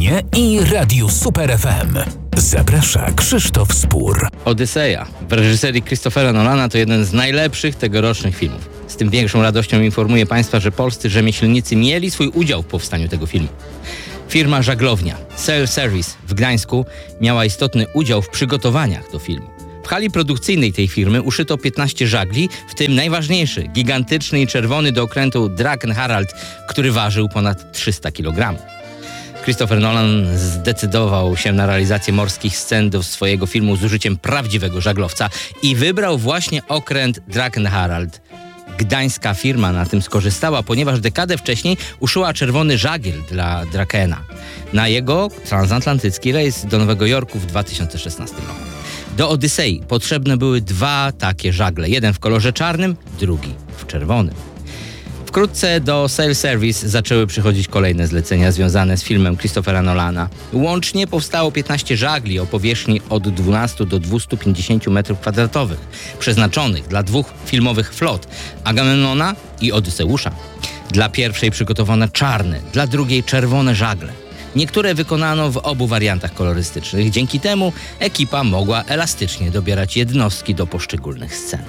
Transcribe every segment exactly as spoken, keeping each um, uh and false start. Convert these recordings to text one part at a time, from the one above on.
kinie i Radiu Super F M. Zaprasza Krzysztof Spór. Odyseja w reżyserii Christophera Nolana to jeden z najlepszych tegorocznych filmów. Z tym większą radością informuję Państwa, że polscy rzemieślnicy mieli swój udział w powstaniu tego filmu. Firma żaglownia Sail Service w Gdańsku miała istotny udział w przygotowaniach do filmu. W hali produkcyjnej tej firmy uszyto piętnaście żagli, w tym najważniejszy, gigantyczny i czerwony do okrętu Drakenharald, który ważył ponad trzysta kilogramów. Christopher Nolan zdecydował się na realizację morskich scen do swojego filmu z użyciem prawdziwego żaglowca i wybrał właśnie okręt Drakenharald. Gdańska firma na tym skorzystała, ponieważ dekadę wcześniej uszyła czerwony żagiel dla Drakena na jego transatlantycki rejs do Nowego Jorku w dwa tysiące szesnastym roku. Do Odysei potrzebne były dwa takie żagle, jeden w kolorze czarnym, drugi w czerwonym. Wkrótce do Sail Service zaczęły przychodzić kolejne zlecenia związane z filmem Christophera Nolana. Łącznie powstało piętnaście żagli o powierzchni od dwunastu do dwustu pięćdziesięciu metrów kwadratowych, przeznaczonych dla dwóch filmowych flot, Agamemnona i Odyseusza. Dla pierwszej przygotowano czarne, dla drugiej czerwone żagle. Niektóre wykonano w obu wariantach kolorystycznych. Dzięki temu ekipa mogła elastycznie dobierać jednostki do poszczególnych scen.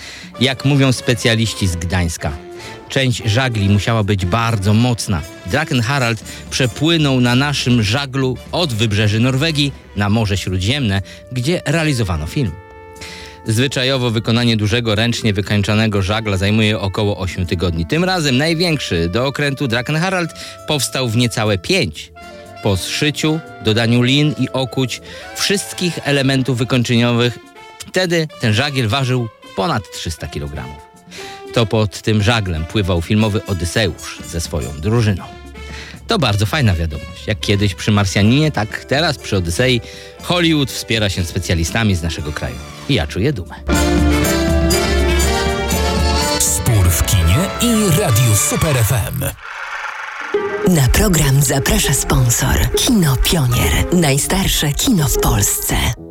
Jak mówią specjaliści z Gdańska, część żagli musiała być bardzo mocna. Drakenharald przepłynął na naszym żaglu od wybrzeży Norwegii na Morze Śródziemne, gdzie realizowano film. Zwyczajowo wykonanie dużego, ręcznie wykańczanego żagla zajmuje około ośmiu tygodni. Tym razem największy do okrętu Drakenharald powstał w niecałe pięć. Po zszyciu, dodaniu lin i okuć wszystkich elementów wykończeniowych, wtedy ten żagiel ważył ponad trzysta kilogramów. To pod tym żaglem pływał filmowy Odyseusz ze swoją drużyną. To bardzo fajna wiadomość. Jak kiedyś przy Marsjaninie, tak teraz przy Odysei Hollywood wspiera się specjalistami z naszego kraju. I ja czuję dumę. Spór w kinie i Radiu Super F M. Na program zaprasza sponsor Kino Pionier. Najstarsze kino w Polsce.